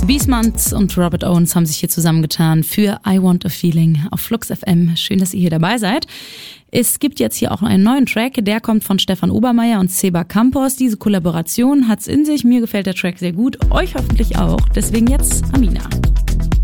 Beastmonth und Robert Owens haben sich hier zusammengetan für I Want a Feeling auf Flux FM. Schön, dass ihr hier dabei seid. Es gibt jetzt hier auch einen neuen Track, der kommt von Stefan Obermeier und Seba Campos. Diese Kollaboration hat's in sich. Mir gefällt der Track sehr gut, euch hoffentlich auch. Deswegen jetzt Amina.